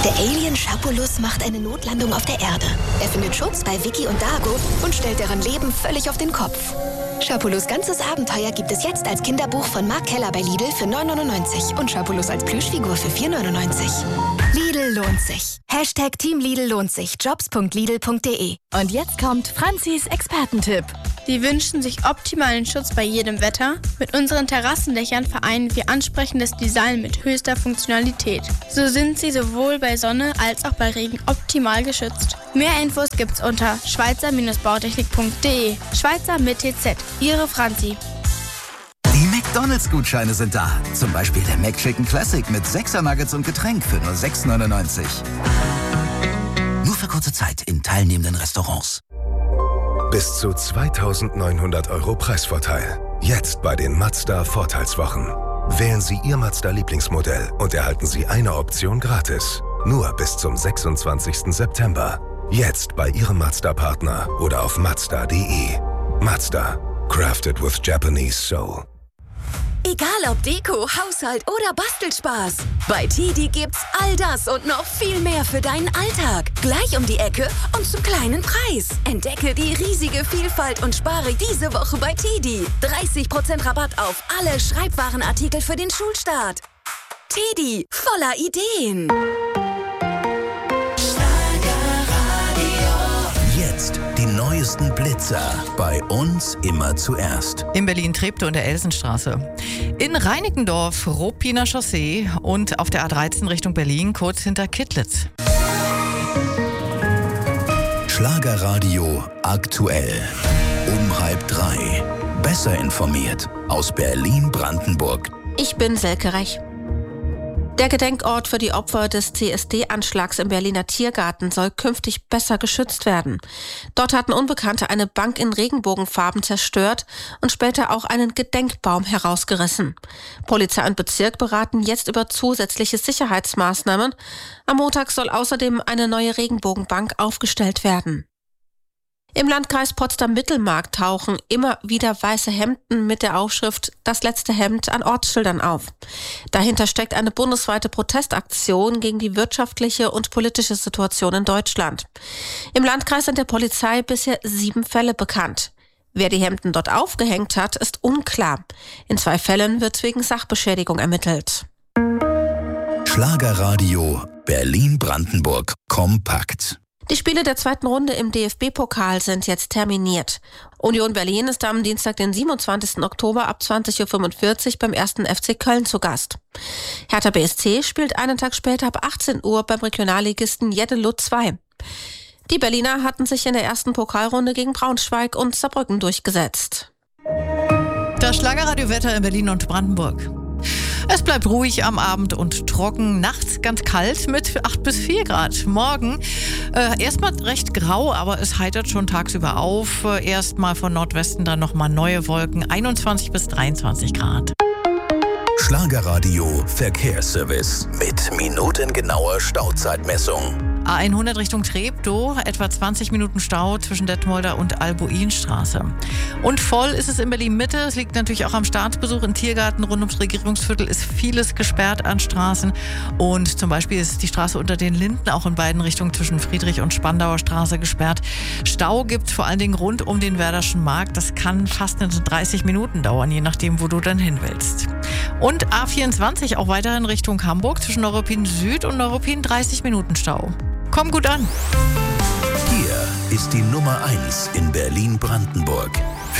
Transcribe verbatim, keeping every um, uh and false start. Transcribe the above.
Der Alien Schapulus macht eine Notlandung auf der Erde. Er findet Schutz bei Vicky und Dago und stellt deren Leben völlig auf den Kopf. Schapulus' ganzes Abenteuer gibt es jetzt als Kinderbuch von Mark Keller bei Lidl für neun neunundneunzig und Schapulus als Plüschfigur für vier neunundneunzig. Lidl lohnt sich. Hashtag Team Lidl lohnt sich. jobs punkt lidl punkt de. Und jetzt kommt Franzis Expertentipp. Sie wünschen sich optimalen Schutz bei jedem Wetter? Mit unseren Terrassendächern vereinen wir ansprechendes Design mit höchster Funktionalität. So sind sie sowohl bei Sonne als auch bei Regen optimal geschützt. Mehr Infos gibt's unter schweizer bautechnik punkt de. Schweizer mit T Z. Ihre Franzi. Die McDonalds-Gutscheine sind da. Zum Beispiel der McChicken Classic mit sechser Nuggets und Getränk für nur sechs neunundneunzig. Nur für kurze Zeit in teilnehmenden Restaurants. Bis zu zweitausendneunhundert Euro Preisvorteil. Jetzt bei den Mazda-Vorteilswochen. Wählen Sie Ihr Mazda-Lieblingsmodell und erhalten Sie eine Option gratis. Nur bis zum sechsundzwanzigsten September. Jetzt bei Ihrem Mazda-Partner oder auf mazda punkt de. Mazda. Crafted with Japanese soul. Egal ob Deko, Haushalt oder Bastelspaß. Bei Tidi gibt's all das und noch viel mehr für deinen Alltag. Gleich um die Ecke und zum kleinen Preis. Entdecke die riesige Vielfalt und spare diese Woche bei Tidi. dreißig Prozent Rabatt auf alle Schreibwarenartikel für den Schulstart. Tidi, voller Ideen. Jetzt die neuesten Blitzer. Bei uns immer zuerst. In Berlin-Treptow und der Elsenstraße. In Reinickendorf, Ruppiner Chaussee und auf der A dreizehn Richtung Berlin, kurz hinter Kittlitz. Schlagerradio aktuell. Um halb drei. Besser informiert aus Berlin-Brandenburg. Ich bin Selke Rech. Der Gedenkort für die Opfer des C S D-Anschlags im Berliner Tiergarten soll künftig besser geschützt werden. Dort hatten Unbekannte eine Bank in Regenbogenfarben zerstört und später auch einen Gedenkbaum herausgerissen. Polizei und Bezirk beraten jetzt über zusätzliche Sicherheitsmaßnahmen. Am Montag soll außerdem eine neue Regenbogenbank aufgestellt werden. Im Landkreis Potsdam-Mittelmark tauchen immer wieder weiße Hemden mit der Aufschrift »Das letzte Hemd« an Ortsschildern auf. Dahinter steckt eine bundesweite Protestaktion gegen die wirtschaftliche und politische Situation in Deutschland. Im Landkreis sind der Polizei bisher sieben Fälle bekannt. Wer die Hemden dort aufgehängt hat, ist unklar. In zwei Fällen wird wegen Sachbeschädigung ermittelt. Schlagerradio Berlin-Brandenburg kompakt. Die Spiele der zweiten Runde im D F B-Pokal sind jetzt terminiert. Union Berlin ist am Dienstag, den siebenundzwanzigsten Oktober ab zwanzig Uhr fünfundvierzig beim ersten F C Köln zu Gast. Hertha B S C spielt einen Tag später ab achtzehn Uhr beim Regionalligisten Jeddeloh zwei. Die Berliner hatten sich in der ersten Pokalrunde gegen Braunschweig und Saarbrücken durchgesetzt. Das Schlagerradio-Wetter in Berlin und Brandenburg. Es bleibt ruhig am Abend und trocken. Nachts ganz kalt mit acht bis vier Grad. Morgen äh, erstmal recht grau, aber es heitert schon tagsüber auf. Äh, Erstmal von Nordwesten dann nochmal neue Wolken. einundzwanzig bis dreiundzwanzig Grad. Schlagerradio Verkehrsservice mit minutengenauer Stauzeitmessung. A hundert Richtung Treptow, etwa zwanzig Minuten Stau zwischen Detmolder und Albuinstraße. Und voll ist es in Berlin-Mitte. Es liegt natürlich auch am Staatsbesuch im Tiergarten. Rund ums Regierungsviertel ist vieles gesperrt an Straßen. Und zum Beispiel ist die Straße unter den Linden auch in beiden Richtungen zwischen Friedrich- und Spandauer Straße gesperrt. Stau gibt es vor allen Dingen rund um den Werderschen Markt. Das kann fast dreißig Minuten dauern, je nachdem, wo du dann hin willst. Und A vierundzwanzig auch weiterhin Richtung Hamburg zwischen Neuruppin Süd und Neuruppin dreißig Minuten Stau. Komm gut an. Hier ist die Nummer eins in Berlin-Brandenburg.